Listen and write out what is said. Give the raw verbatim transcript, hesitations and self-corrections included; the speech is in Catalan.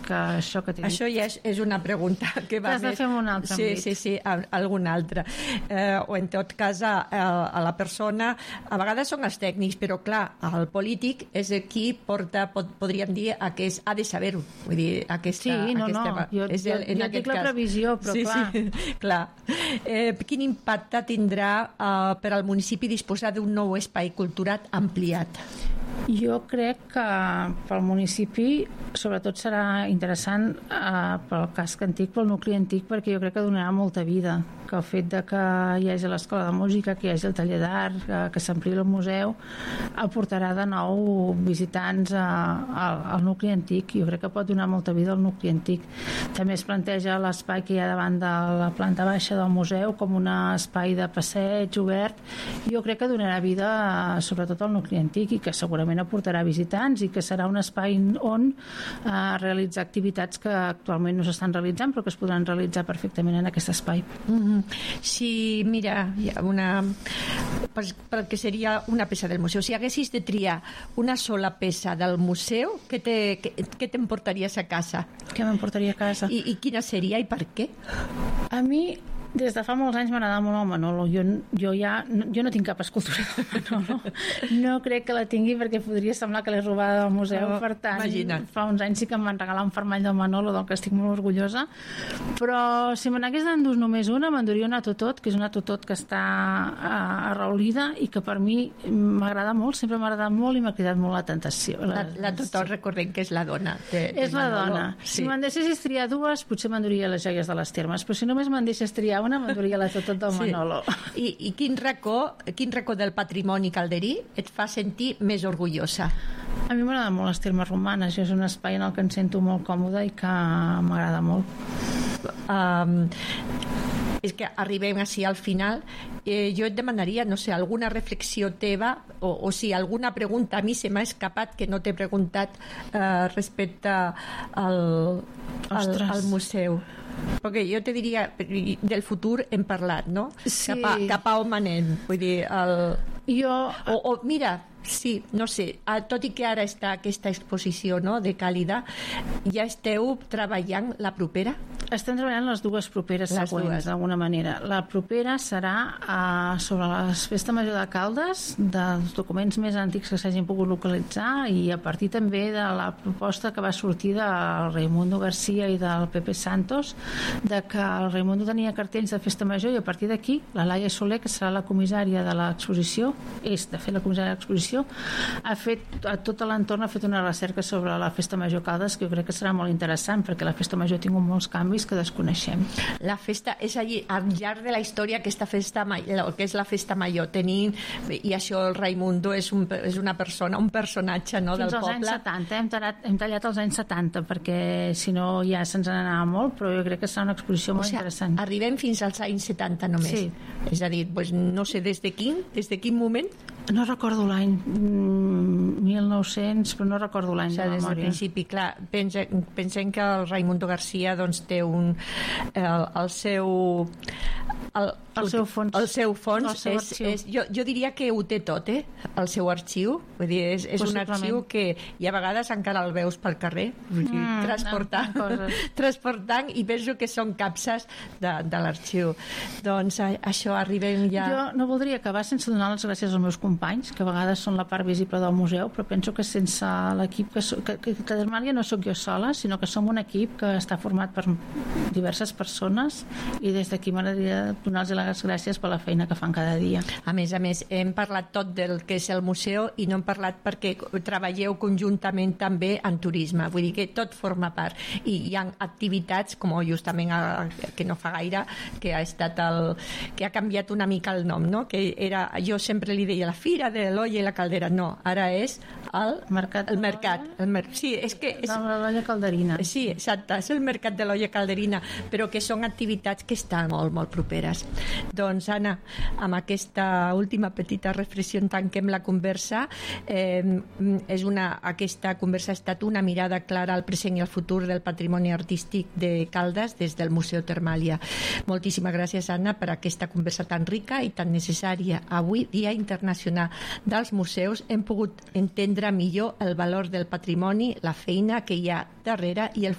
que això que t'he dit. Això ja és, és una pregunta que va T'has de fer en un altre sí, àmbit. sí, sí, a, algun altre. Eh, o en tot cas a, a, a la persona, a vegades són els tècnics, però clar, el polític és qui porta, pod, podríem dir, a que és, ha de saber-ho. Vull dir, aquesta, sí, no, aquesta, no, jo, és el, jo, en jo aquest dic la cas. previsió, però sí, clar. Sí, clar. Eh, quin impacte tindrà eh, per al municipi disposar d'un nou espai cultural ampliat? Jo crec que pel municipi sobretot serà interessant eh, pel casc antic, pel nucli antic, perquè jo crec que donarà molta vida, que el fet de que hi hagi l'escola de música, que hi hagi el taller d'art, que, que s'ampliï el museu, aportarà de nou visitants a, a, al nucli antic. Jo crec que pot donar molta vida al nucli antic. També es planteja l'espai que hi ha davant de la planta baixa del museu com un espai de passeig obert. Jo crec que donarà vida eh, sobretot al nucli antic i que segurament aportarà visitants i que serà un espai on eh, realitzar activitats que actualment no s'estan realitzant però que es podran realitzar perfectament en aquest espai. Mm-hmm. Si, mira, hi ha una pues, pel que seria una peça del museu, si haguessis de triar una sola peça del museu, què te, què t'emportaries a casa? Què m'emportaria a casa? I, I quina seria i per què? A mi des de fa molts anys m'agrada molt el Manolo. Jo, jo ja jo no tinc cap escultura del Manolo. No crec que la tingui perquè podria semblar que l'he robada del museu. Oh, per tant, imagina't. Fa uns anys sí que em van regalar un fermall del Manolo, del que estic molt orgullosa. Però si me n'hagués d'endur només una, m'enduria una Totot, que és una Totot que està arraulida i que per mi m'agrada molt, sempre m'ha agradat molt i m'ha cridat molt la tentació. La, la Totot, sí. Recordem que és la dona. De, és la dona. Sí. Si me'n deixessis triar dues, potser m'enduria les joies de les Termes, però si només me'n deixes triar una, m'enduria la Totot del sí. Manolo. I, i quin racó, quin racó del patrimoni calderí et fa sentir més orgullosa? A mi m'agraden molt les termes romanes. És un espai en el que em sento molt còmoda i que m'agrada molt. Um, és que arribem així al final. Eh, jo et demanaria, no sé, alguna reflexió teva o, o si alguna pregunta a mi se m'ha escapat que no t'he preguntat eh, respecte al, al, al museu. Perquè jo te diria, del futur hem parlat, no? Sí. Cap a, cap a on anem? Vull dir, el... Jo... O, o mira, sí, no sé, tot i que ara està aquesta exposició, no?, de Càlida, ja esteu treballant la propera? Estem treballant les dues properes les següents, d'alguna manera. La propera serà uh, sobre la Festa Major de Caldes, dels documents més antics que s'hagin pogut localitzar i a partir també de la proposta que va sortir del Raimundo García i del Pepe Santos, de que el Raimundo tenia cartells de Festa Major i a partir d'aquí la Laia Soler, que serà la comissària de l'exposició, és de fer la comissària de l'exposició, ha fet, a tot l'entorn ha fet una recerca sobre la Festa Major Caldes que jo crec que serà molt interessant perquè la Festa Major ha tingut molts canvis que desconeixem. La festa és allí, al llarg de la història, aquesta festa major, que és la festa major, tenim, i això el Raimundo és, un, és una persona, un personatge, no, del poble. Fins als anys setanta, hem tallat, hem tallat els anys setanta, perquè si no ja se'ns n'anava molt, però jo crec que serà una exposició molt o sigui, interessant. Arribem fins als anys setanta només. Sí. És a dir, pues, no sé des de quin, des de quin moment? No recordo l'any, mil nou-cents, però no recordo l'any, o sigui, de memòria. Des del principi, clar, pensem, pensem que el Raimundo García doncs, té un, el, el seu... El, el seu fons, el seu fons el seu és, és, jo, jo diria que ho té tot, eh? El seu arxiu, vull dir, és, és un arxiu que i a vegades encara el veus pel carrer, vull dir, mm, transportant, no, transportant i penso que són capses de, de l'arxiu. Doncs a, això arribem ja... Jo no voldria acabar sense donar les gràcies als meus companys, que a vegades són la part visible del museu, però penso que sense l'equip que, que, que, que Desmàlia no sóc jo sola, sinó que som un equip que està format per diverses persones i des d'aquí m'agradaria donar-los les gràcies per la feina que fan cada dia. A més a més, hem parlat tot del que és el museu i no hem parlat perquè treballeu conjuntament també en turisme, vull dir que tot forma part i hi ha activitats com justament que no fa gaire que ha estat el, que ha canviat una mica el nom, no? Que era, jo sempre li deia la Fira de l'Olla i la Caldera, no, ara és el mercat, el mercat, el mer sí, és que és, de l'Olla Calderina. Sí, exacte, és el mercat de l'Olla Calderina, però que són activitats que estan molt, molt properes. Doncs Anna, amb aquesta última petita reflexió tanquem la conversa. Eh, és una, aquesta conversa ha estat una mirada clara al present i al futur del patrimoni artístic de Caldes des del Museu Termàlia. Moltíssimes gràcies, Anna, per aquesta conversa tan rica i tan necessària. Avui, Dia Internacional dels Museus, hem pogut entendre millor el valor del patrimoni, la feina que hi ha darrere i el